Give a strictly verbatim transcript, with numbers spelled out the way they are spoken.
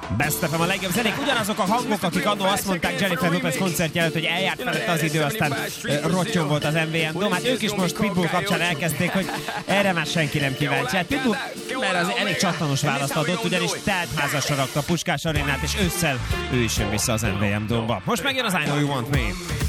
Best ef em a legjobb zenék, ugyanazok a hangok, akik annó azt mondták Jennifer Lopez koncertje előtt, hogy eljárt felett az idő, aztán rottyom volt az em vé em Dom. Hát ők is most Pitbull kapcsán elkezdték, hogy erre már senki nem kíváncsi. Hát Pitbull, mert az elég csatlanos választ adott, ugyanis teltházasra rakta a Puskás arénát, és ősszel ő is jön vissza az em vé em Domba. Most megjön az I Know You Want Me.